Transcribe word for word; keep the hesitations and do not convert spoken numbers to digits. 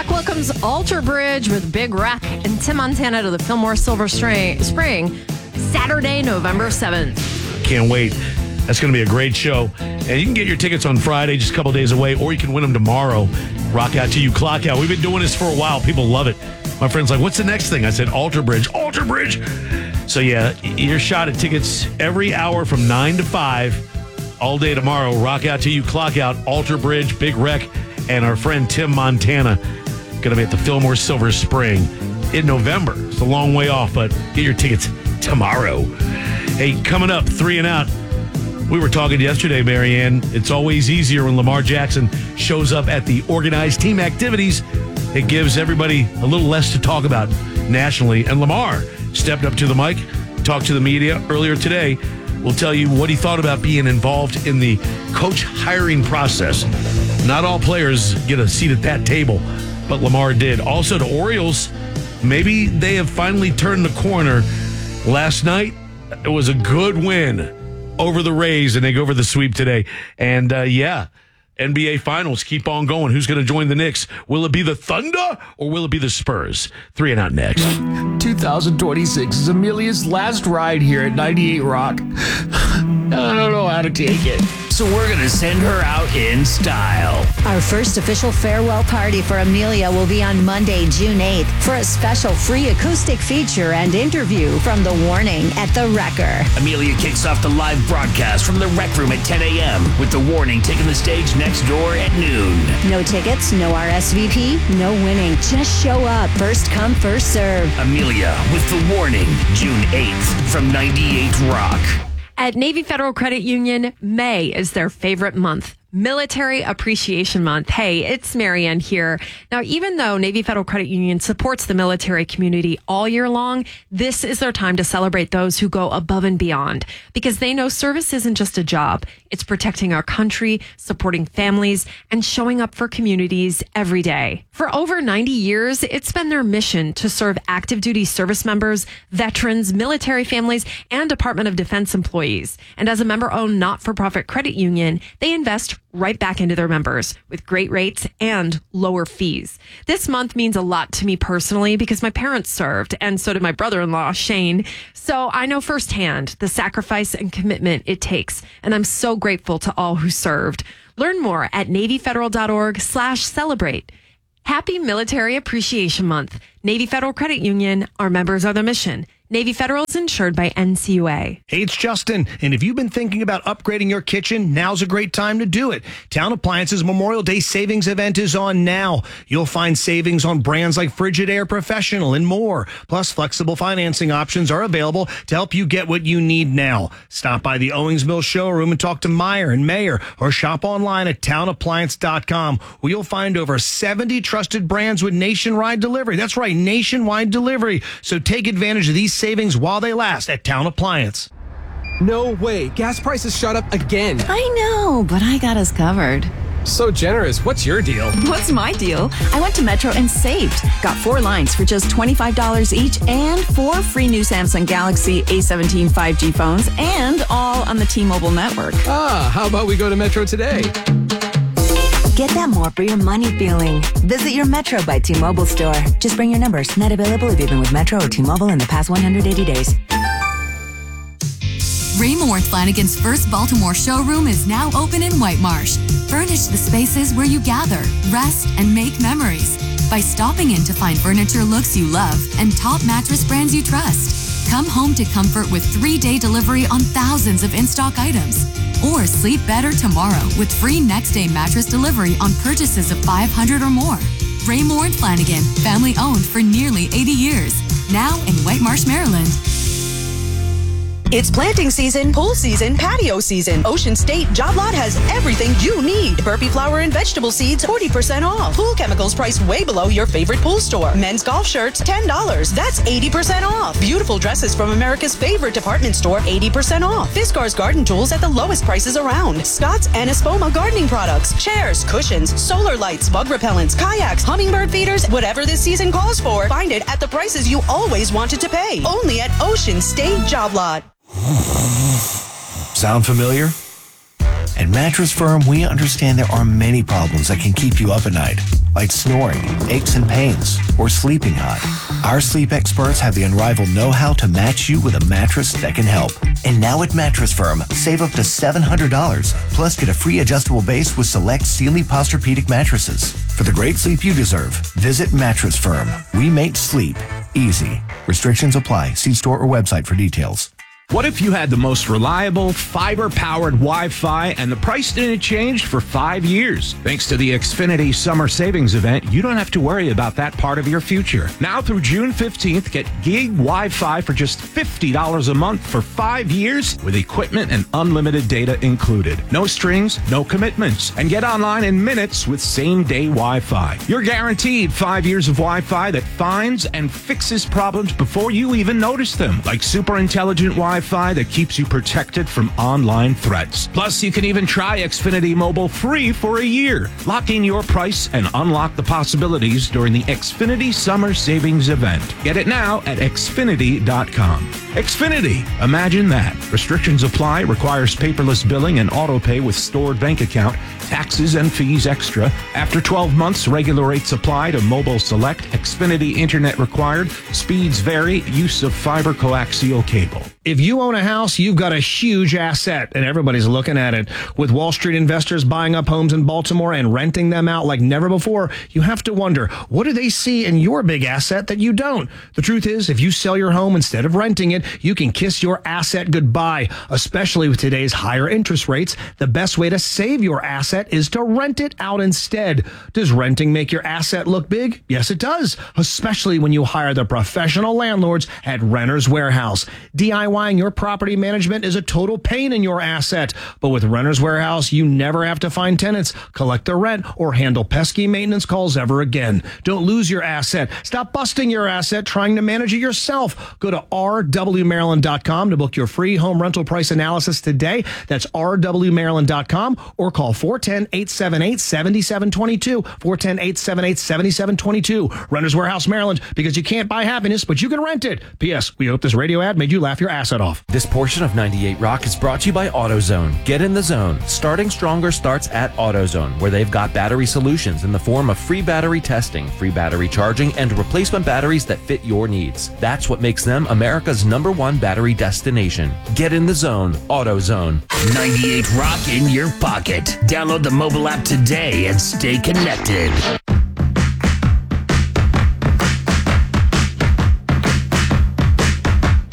Rock welcomes Alter Bridge with Big Wreck and Tim Montana to the Fillmore Silver Spring, Saturday, November seventh. Can't wait. That's going to be a great show. And you can get your tickets on Friday, just a couple days away, or you can win them tomorrow. Rock Out to You, Clock Out. We've been doing this for a while. People love it. My friend's like, what's the next thing? I said, Alter Bridge. Alter Bridge. So, yeah, your shot at tickets every hour from nine to five, all day tomorrow. Rock Out to You, Clock Out, Alter Bridge, Big Wreck, and our friend Tim Montana going to be at the Fillmore Silver Spring in November. It's a long way off, but get your tickets tomorrow. Hey, coming up, three and out. We were talking yesterday, Marianne. It's always easier when Lamar Jackson shows up at the organized team activities. It gives everybody a little less to talk about nationally. And Lamar stepped up to the mic, talked to the media earlier today. We'll tell you what he thought about being involved in the coach hiring process. Not all players get a seat at that table, but Lamar did. Also to Orioles, maybe they have finally turned the corner. Last night, it was a good win over the Rays, and they go over the sweep today. And, uh, yeah, N B A Finals keep on going. Who's going to join the Knicks? Will it be the Thunder or will it be the Spurs? Three and out next. twenty twenty-six is Amelia's last ride here at ninety-eight Rock. I don't know how to take it. So we're going to send her out in style. Our first official farewell party for Amelia will be on Monday, June eighth, for a special free acoustic feature and interview from The Warning at The Wrecker. Amelia kicks off the live broadcast from the Rec Room at ten a.m. with The Warning taking the stage next door at noon. No tickets, no R S V P, no winning. Just show up. First come, first serve. Amelia with The Warning, June eighth from ninety-eight Rock. At Navy Federal Credit Union, May is their favorite month. Military Appreciation Month. Hey, it's Marianne here. Now, even though Navy Federal Credit Union supports the military community all year long, this is their time to celebrate those who go above and beyond, because they know service isn't just a job. It's protecting our country, supporting families, and showing up for communities every day. For over ninety years, it's been their mission to serve active duty service members, veterans, military families, and Department of Defense employees. And as a member-owned not-for-profit credit union, they invest right back into their members with great rates and lower fees. This month means a lot to me personally because my parents served, and so did my brother-in-law, Shane. So I know firsthand the sacrifice and commitment it takes, and I'm so grateful to all who served. Learn more at NavyFederal.org slash celebrate. Happy Military Appreciation Month. Navy Federal Credit Union, our members are the mission. Navy Federal is insured by N C U A. Hey, it's Justin, and if you've been thinking about upgrading your kitchen, now's a great time to do it. Town Appliances Memorial Day Savings Event is on now. You'll find savings on brands like Frigidaire Professional and more. Plus, flexible financing options are available to help you get what you need now. Stop by the Owings Mill showroom and talk to Meyer and Mayer, or shop online at town appliance dot com, where you'll find over seventy trusted brands with nationwide delivery. That's right, nationwide delivery. So take advantage of these savings while they last at Town Appliance. No way. Gas prices shot up again. I know, but I got us covered. So generous. What's your deal? What's my deal? I went to Metro and saved. Got four lines for just twenty-five dollars each and four free new Samsung Galaxy A seventeen five G phones, and all on the T-Mobile network. Ah, how about we go to Metro today? Get that more for your money feeling. Visit your Metro by T-Mobile store. Just bring your numbers. Not available if you've been with Metro or T-Mobile in the past one hundred eighty days. Raymour and Flanigan's first Baltimore showroom is now open in White Marsh. Furnish the spaces where you gather, rest, and make memories by stopping in to find furniture looks you love and top mattress brands you trust. Come home to comfort with three-day delivery on thousands of in-stock items. Or sleep better tomorrow with free next-day mattress delivery on purchases of five hundred or more. Raymour and Flanigan, family-owned for nearly eighty years. Now in White Marsh, Maryland. It's planting season, pool season, patio season. Ocean State Job Lot has everything you need. Burpee flower and vegetable seeds, forty percent off. Pool chemicals priced way below your favorite pool store. Men's golf shirts, ten dollars. That's eighty percent off. Beautiful dresses from America's favorite department store, eighty percent off. Fiskars garden tools at the lowest prices around. Scott's and Espoma gardening products, chairs, cushions, solar lights, bug repellents, kayaks, hummingbird feeders, whatever this season calls for. Find it at the prices you always wanted to pay. Only at Ocean State Job Lot. Sound familiar? At Mattress Firm, we understand there are many problems that can keep you up at night, like snoring, aches and pains, or sleeping hot. Our sleep experts have the unrivaled know-how to match you with a mattress that can help. And now at Mattress Firm, save up to seven hundred dollars, plus get a free adjustable base with select Sealy Posturepedic mattresses. For the great sleep you deserve, visit Mattress Firm. We make sleep easy. Restrictions apply. See store or website for details. What if you had the most reliable, fiber-powered Wi-Fi and the price didn't change for five years? Thanks to the Xfinity Summer Savings Event, you don't have to worry about that part of your future. Now through June fifteenth, get gig Wi-Fi for just fifty dollars a month for five years with equipment and unlimited data included. No strings, no commitments, and get online in minutes with same-day Wi-Fi. You're guaranteed five years of Wi-Fi that finds and fixes problems before you even notice them, like super intelligent Wi-Fi Wi-Fi that keeps you protected from online threats. Plus, you can even try Xfinity Mobile free for a year. Lock in your price and unlock the possibilities during the Xfinity Summer Savings Event. Get it now at Xfinity dot com. Xfinity, imagine that. Restrictions apply, requires paperless billing and auto pay with stored bank account, taxes and fees extra. After twelve months, regular rates apply to Mobile Select. Xfinity Internet required. Speeds vary. Use of fiber coaxial cable. If you own a house, you've got a huge asset, and everybody's looking at it. With Wall Street investors buying up homes in Baltimore and renting them out like never before, you have to wonder, what do they see in your big asset that you don't? The truth is, if you sell your home instead of renting it, you can kiss your asset goodbye. Especially with today's higher interest rates, the best way to save your asset is to rent it out instead. Does renting make your asset look big? Yes, it does, especially when you hire the professional landlords at Renters Warehouse. D I Y your property management is a total pain in your asset. But with Renters Warehouse, you never have to find tenants, collect the rent, or handle pesky maintenance calls ever again. Don't lose your asset. Stop busting your asset trying to manage it yourself. Go to R W Maryland dot com to book your free home rental price analysis today. That's R W Maryland dot com or call four one zero, eight seven eight, seven seven two two, four one zero, eight seven eight, seven seven two two. Renters Warehouse, Maryland, because you can't buy happiness, but you can rent it. P S. We hope this radio ad made you laugh your asset off. This portion of ninety-eight Rock is brought to you by AutoZone. Get in the zone. Starting Stronger starts at AutoZone, where they've got battery solutions in the form of free battery testing, free battery charging, and replacement batteries that fit your needs. That's what makes them America's number one battery destination. Get in the zone. AutoZone. ninety-eight Rock in your pocket. Download the mobile app today and stay connected.